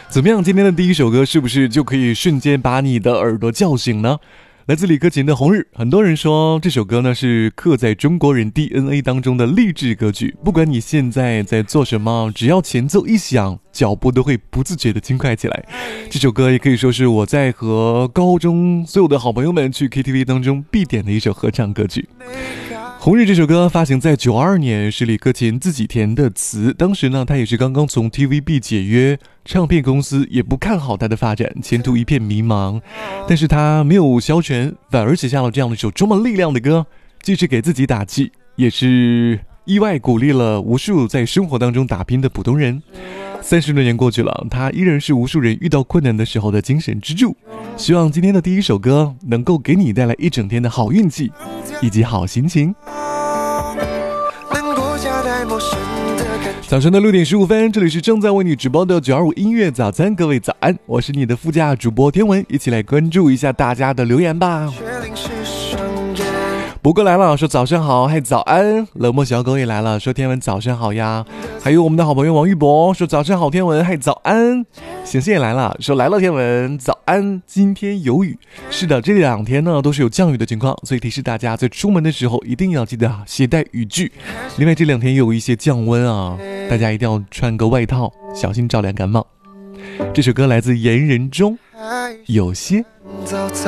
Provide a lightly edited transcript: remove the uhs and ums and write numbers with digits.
怎么样？今天的第一首歌是不是就可以瞬间把你的耳朵叫醒呢？来自李克勤的《红日》，很多人说这首歌呢是刻在中国人 DNA 当中的励志歌曲。不管你现在在做什么，只要前奏一响，脚步都会不自觉地轻快起来。这首歌也可以说是我在和高中所有的好朋友们去 KTV 当中必点的一首合唱歌曲。红日这首歌发行在92年，是李克勤自己填的词。当时呢，他也是刚刚从 TVB 解约，唱片公司也不看好他的发展，前途一片迷茫。但是他没有消沉，反而写下了这样的一首充满力量的歌，既是给自己打气，也是意外鼓励了无数在生活当中打拼的普通人。30多年过去了，他依然是无数人遇到困难的时候的精神支柱。希望今天的第一首歌能够给你带来一整天的好运气以及好心情。早晨的6点15分，这里是正在为你直播的925音乐早餐，各位早安，我是你的副驾主播天文，一起来关注一下大家的留言吧。博哥来了，说早上好，嗨早安。冷漠小狗也来了，说天文早上好呀。还有我们的好朋友王玉博说早上好天文，嗨早安。醒醒也来了，说来了天文早安。今天有雨，是的，这2天呢都是有降雨的情况，所以提示大家在出门的时候一定要记得携带雨具。另外这2天又有一些降温啊，大家一定要穿个外套，小心着凉感冒。这首歌来自言人中，有些。